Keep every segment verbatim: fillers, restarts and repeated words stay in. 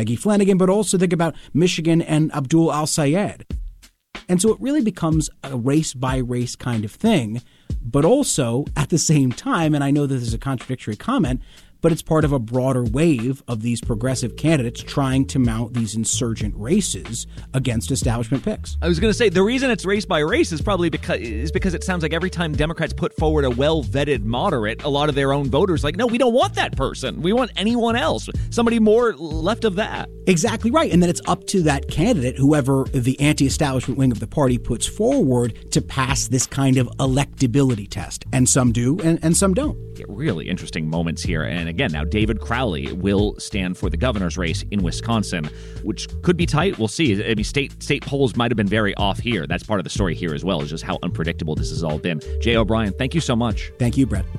Peggy Flanagan, but also think about Michigan and Abdul Al-Sayed. And so it really becomes a race-by-race kind of thing, but also at the same time, and I know that this is a contradictory comment, but it's part of a broader wave of these progressive candidates trying to mount these insurgent races against establishment picks. I was going to say, the reason it's race by race is probably because is because it sounds like every time Democrats put forward a well-vetted moderate, a lot of their own voters like, no, we don't want that person. We want anyone else, somebody more left of that. Exactly right. And then it's up to that candidate, whoever the anti-establishment wing of the party puts forward, to pass this kind of electability test. And some do, and, and some don't. Yeah, really interesting moments here. And again, now David Crowley will stand for the governor's race in Wisconsin, which could be tight. We'll see. I mean, state state polls might have been very off here. That's part of the story here as well, is just how unpredictable this has all been. Jay O'Brien, thank you so much. Thank you, Brett.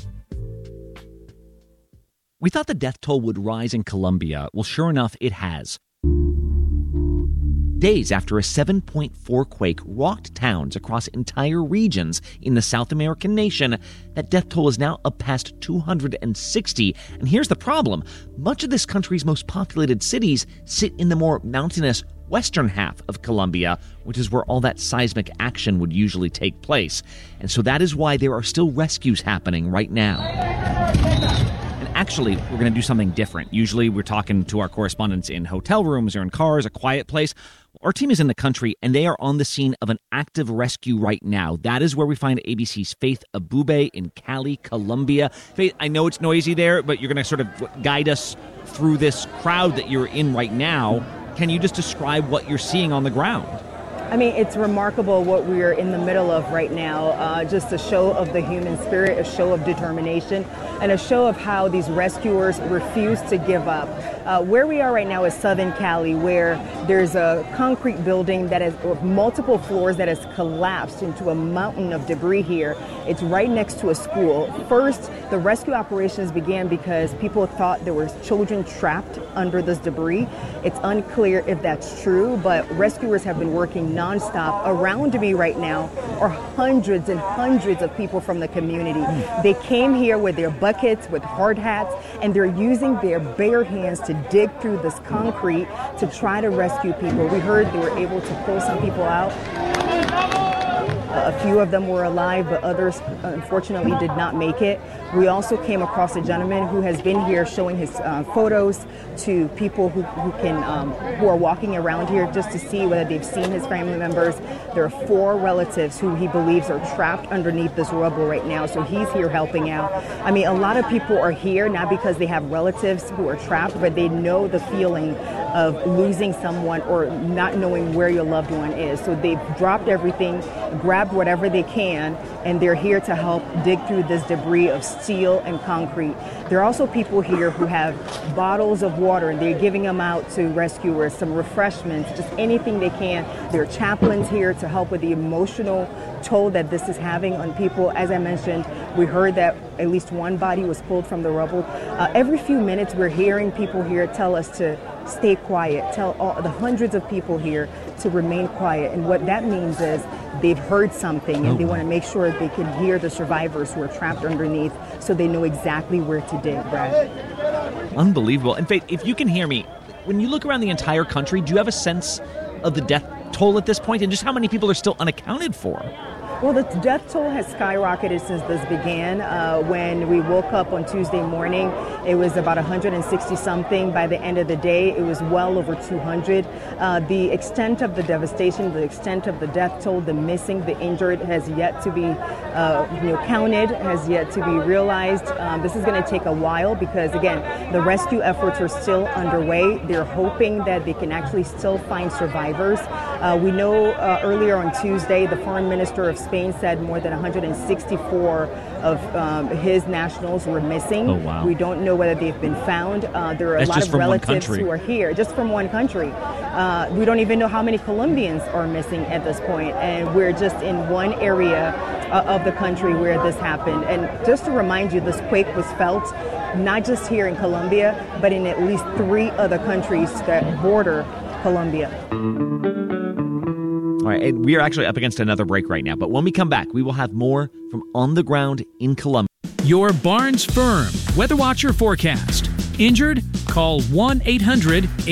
We thought the death toll would rise in Colombia. Well, sure enough, it has. Days after a seven point four quake rocked towns across entire regions in the South American nation, that death toll is now up past two hundred sixty. And here's the problem. Much of this country's most populated cities sit in the more mountainous western half of Colombia, which is where all that seismic action would usually take place. And so that is why there are still rescues happening right now. Actually, we're going to do something different. Usually we're talking to our correspondents in hotel rooms or in cars, a quiet place. Our team is in the country, and they are on the scene of an active rescue right now. That is where we find A B C's Faith Abube in Cali, Colombia. Faith, I know it's noisy there, but you're going to sort of guide us through this crowd that you're in right now. Can you just describe what you're seeing on the ground? I mean, it's remarkable what we are in the middle of right now. Uh, just a show of the human spirit, a show of determination, and a show of how these rescuers refuse to give up. Uh, where we are right now is Southern Cali, where there's a concrete building that has multiple floors that has collapsed into a mountain of debris here. It's right next to a school. First, the rescue operations began because people thought there were children trapped under this debris. It's unclear if that's true, but rescuers have been working nonstop. Around me right now are hundreds and hundreds of people from the community. They came here with their buckets, with hard hats, and they're using their bare hands to dig through this concrete to try to rescue people. We heard they were able to pull some people out. A few of them were alive, but others unfortunately did not make it. We also came across a gentleman who has been here showing his uh, photos to people who, who can um, who are walking around here just to see whether they've seen his family members. There are four relatives who he believes are trapped underneath this rubble right now, so he's here helping out. I mean, a lot of people are here not because they have relatives who are trapped, but they know the feeling of losing someone or not knowing where your loved one is. So they've dropped everything, grabbed whatever they can, and they're here to help dig through this debris of steel and concrete. There are also people here who have bottles of water, and they're giving them out to rescuers, some refreshments, just anything they can. There are chaplains here to help with the emotional toll that this is having on people. As I mentioned, we heard that at least one body was pulled from the rubble. Uh, every few minutes, we're hearing people here tell us to stay quiet, tell all the hundreds of people here to remain quiet. And what that means is they've heard something and they want to make sure they can hear the survivors who are trapped underneath so they know exactly where to dig, Brad. Unbelievable. In fact, if you can hear me, when you look around the entire country, do you have a sense of the death toll at this point and just how many people are still unaccounted for? Well, the death toll has skyrocketed since this began. Uh, when we woke up on Tuesday morning, it was about one hundred sixty something. By the end of the day, it was well over two hundred. Uh, the extent of the devastation, the extent of the death toll, the missing, the injured has yet to be uh, you know, counted, has yet to be realized. Um, this is going to take a while because, again, the rescue efforts are still underway. They're hoping that they can actually still find survivors. Uh, we know uh, earlier on Tuesday, the foreign minister of Spain said more than one hundred sixty-four of um, his nationals were missing. Oh, wow. We don't know whether they've been found. Uh, there are That's a lot of relatives who are here, just from one country. Uh, we don't even know how many Colombians are missing at this point, and we're just in one area uh, of the country where this happened. And just to remind you, this quake was felt not just here in Colombia, but in at least three other countries that border Colombia. All right, and we are actually up against another break right now, but when we come back, we will have more from on the ground in Colombia. Your Barnes Firm Weather Watcher forecast. Injured? Call one eight hundred